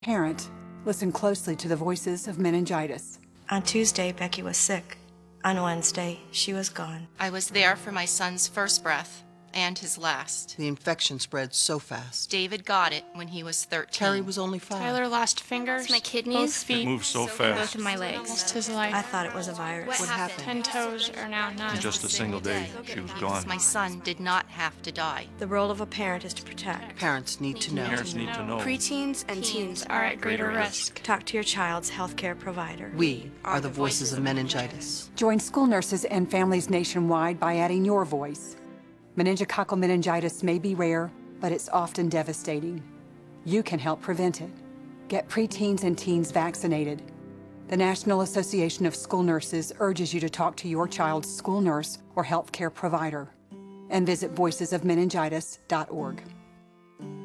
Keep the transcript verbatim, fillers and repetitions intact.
Parent, listen closely to the voices of meningitis. On Tuesday, Becky was sick. On Wednesday, she was gone. I was there for my son's first breath and his last. The infection spread so fast. David got it when he was thirteen. Terry was only five. Tyler lost fingers, my kidneys, both feet, It moves so fast. both of my legs. almost his life. I thought it was a virus. What happened? Ten toes are now none. In just a single day, she was gone. My son did not have to die. The role of a parent is to protect. Parents need to know. Parents need to know. Preteens and teens Are at greater risk. Talk to your child's healthcare provider. We are the voices of meningitis. Join school nurses and families nationwide by adding your voice. Meningococcal meningitis may be rare, but it's often devastating. You can help prevent it. Get preteens and teens vaccinated. The National Association of School Nurses urges you to talk to your child's school nurse or healthcare provider. And visit voices of meningitis dot org.